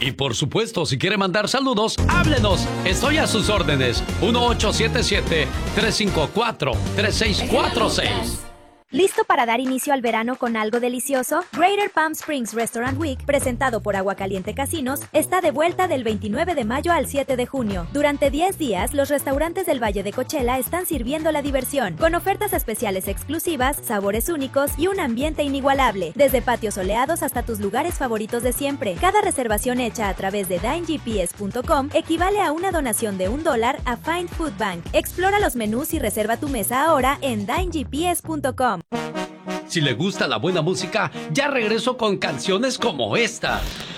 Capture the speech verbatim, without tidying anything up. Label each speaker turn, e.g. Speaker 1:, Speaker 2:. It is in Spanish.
Speaker 1: Y por supuesto, si quiere mandar saludos, háblenos. Estoy a sus órdenes. uno ocho siete siete, tres cinco cuatro, tres seis cuatro seis.
Speaker 2: ¿Listo para dar inicio al verano con algo delicioso? Greater Palm Springs Restaurant Week, presentado por Agua Caliente Casinos, está de vuelta del veintinueve de mayo al siete de junio. Durante diez días, los restaurantes del Valle de Coachella están sirviendo la diversión, con ofertas especiales exclusivas, sabores únicos y un ambiente inigualable. Desde patios soleados hasta tus lugares favoritos de siempre. Cada reservación hecha a través de dine g p s punto com equivale a una donación de un dólar a Find Food Bank. Explora los menús y reserva tu mesa ahora en dine g p s punto com.
Speaker 1: Si le gusta la buena música, ya regreso con canciones como esta.